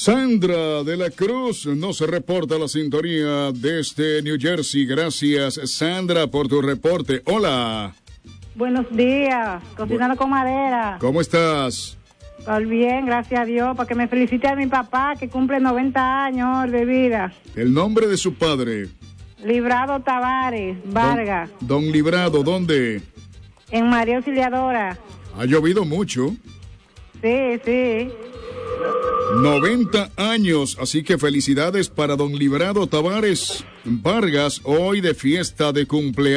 Sandra de la Cruz nos reporta la sintonía desde New Jersey. Gracias, Sandra, por tu reporte. Hola. Buenos días, cocinando con madera. ¿Cómo estás? Todo bien, gracias a Dios, para que me felicite a mi papá, que cumple 90 años de vida. El nombre de su padre. Librado Tavares, Vargas. Don Librado, ¿dónde? En María Auxiliadora. Ha llovido mucho. Sí. 90 años, así que felicidades para don Librado Tavares Vargas, hoy de fiesta de cumpleaños.